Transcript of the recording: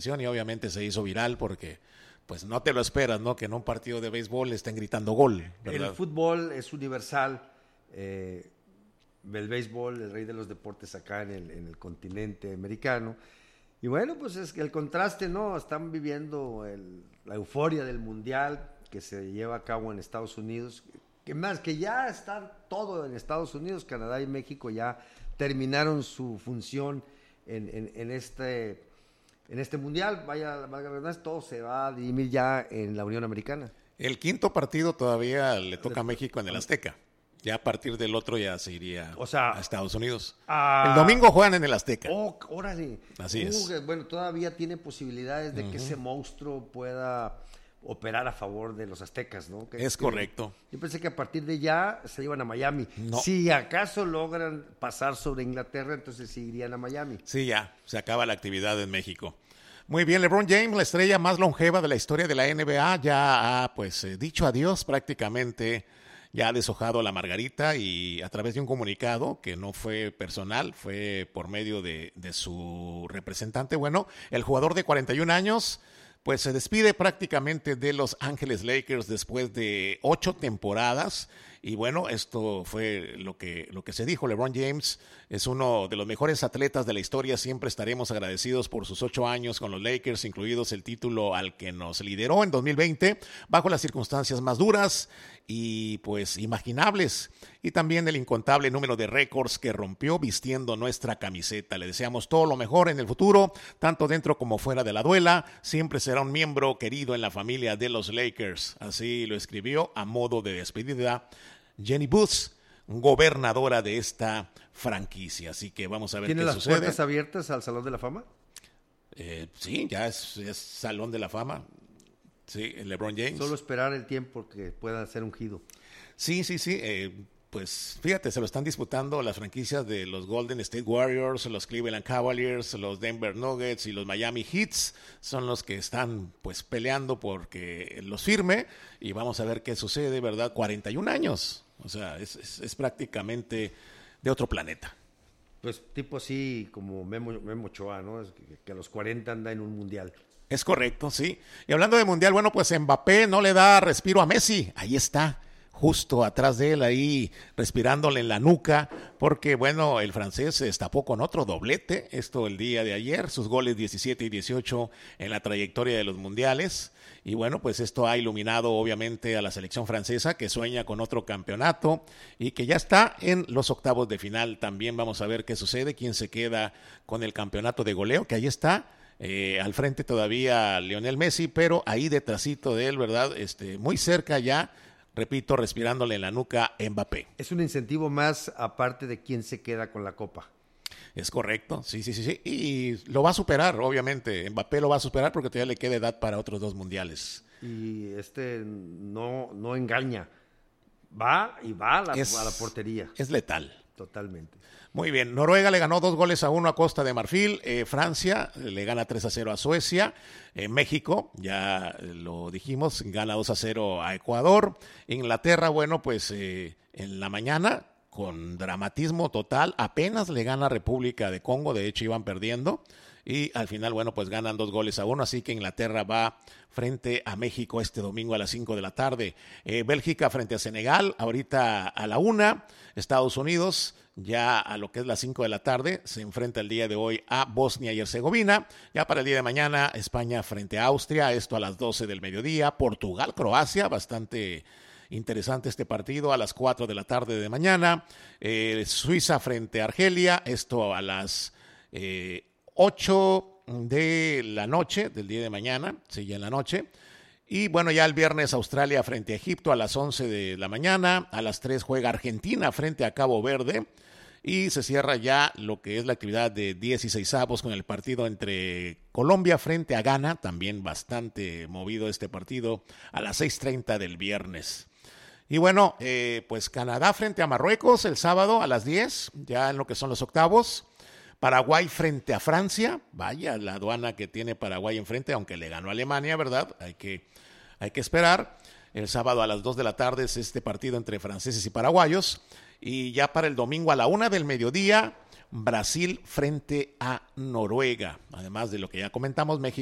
atención y obviamente se hizo viral porque pues no te lo esperas, ¿no? Que en un partido de béisbol le estén gritando gol, ¿verdad? El fútbol es universal, el béisbol, el rey de los deportes acá en el continente americano. Y bueno, pues es que el contraste, ¿no? Están viviendo la euforia del mundial que se lleva a cabo en Estados Unidos, que ya está todo en Estados Unidos. Canadá y México ya terminaron su función en este mundial. Vaya, todo se va a dirimir ya en la Unión Americana. El quinto partido todavía le toca a México en el Azteca. Ya a partir del otro ya se iría a Estados Unidos. El domingo juegan en el Azteca. Órale. Así es. Bueno, todavía tiene posibilidades de que ese monstruo pueda operar a favor de los aztecas, ¿no? Es correcto. Yo pensé que a partir de ya se iban a Miami. No. Si acaso logran pasar sobre Inglaterra, entonces sí irían a Miami. Sí, ya, se acaba la actividad en México. Muy bien, LeBron James, la estrella más longeva de la historia de la NBA, ya ha dicho adiós prácticamente, ya ha deshojado la margarita y a través de un comunicado que no fue personal, fue por medio de su representante. Bueno, el jugador de 41 años pues se despide prácticamente de Los Ángeles Lakers después de 8 temporadas. Y bueno, esto fue lo que se dijo. LeBron James es uno de los mejores atletas de la historia. Siempre estaremos agradecidos por sus 8 años con los Lakers, incluidos el título al que nos lideró en 2020, bajo las circunstancias más duras y pues imaginables. Y también el incontable número de récords que rompió vistiendo nuestra camiseta. Le deseamos todo lo mejor en el futuro, tanto dentro como fuera de la duela. Siempre será un miembro querido en la familia de los Lakers. Así lo escribió a modo de despedida Jenny Booth, gobernadora de esta franquicia. Así que vamos a ver qué sucede. ¿Tiene las puertas abiertas al Salón de la Fama? Sí, ya es Salón de la Fama. Sí, el LeBron James. Solo esperar el tiempo que pueda ser ungido. Sí. Pues fíjate, se lo están disputando las franquicias de los Golden State Warriors, los Cleveland Cavaliers, los Denver Nuggets y los Miami Heats. Son los que están pues peleando porque los firme y vamos a ver qué sucede, ¿verdad? 41 años, o sea, es prácticamente de otro planeta. Pues tipo así como Memo Ochoa, ¿no? Es que a los 40 anda en un mundial. Es correcto, sí. Y hablando de mundial, bueno, pues Mbappé no le da respiro a Messi. Ahí está, justo atrás de él, ahí respirándole en la nuca, porque bueno, el francés se destapó con otro doblete, esto el día de ayer, sus goles 17 y 18 en la trayectoria de los mundiales, y bueno, pues esto ha iluminado obviamente a la selección francesa que sueña con otro campeonato y que ya está en los octavos de final. También vamos a ver qué sucede, quién se queda con el campeonato de goleo, que ahí está. Al frente todavía Lionel Messi, pero ahí detrásito de él, ¿verdad? Muy cerca ya, repito, respirándole en la nuca, Mbappé. Es un incentivo más aparte de quién se queda con la copa. Es correcto, sí. Y lo va a superar, obviamente. Mbappé lo va a superar porque todavía le queda edad para otros 2 mundiales. Y no engaña. Va a la portería. Es letal. Totalmente. Muy bien, Noruega le ganó 2-1 a Costa de Marfil, Francia le gana 3-0 a Suecia, México, ya lo dijimos, gana 2-0 a Ecuador, Inglaterra, bueno, pues en la mañana, con dramatismo total, apenas le gana a República de Congo, de hecho iban perdiendo, y al final, bueno, pues ganan 2-1, así que Inglaterra va frente a México este domingo a las 5 de la tarde. Bélgica frente a Senegal, ahorita a la 1, Estados Unidos ya a lo que es las 5 de la tarde, se enfrenta el día de hoy a Bosnia y Herzegovina, ya para el día de mañana España frente a Austria, esto a las 12 del mediodía, Portugal, Croacia, bastante interesante este partido, a las 4 de la tarde de mañana, Suiza frente a Argelia, esto a las 8 de la noche del día de mañana, sí, ya en la noche. Y bueno, ya el viernes Australia frente a Egipto a las 11 de la mañana, a las 3 juega Argentina frente a Cabo Verde y se cierra ya lo que es la actividad de 16avos con el partido entre Colombia frente a Ghana, también bastante movido este partido, a las 6:30 del viernes. Y bueno, pues Canadá frente a Marruecos el sábado a las 10, ya en lo que son los octavos. Paraguay frente a Francia, vaya la aduana que tiene Paraguay enfrente, aunque le ganó a Alemania, ¿verdad? Hay que esperar. El sábado a las 2 de la tarde es este partido entre franceses y paraguayos. Y ya para el domingo a la 1 del mediodía, Brasil frente a Noruega. Además de lo que ya comentamos, México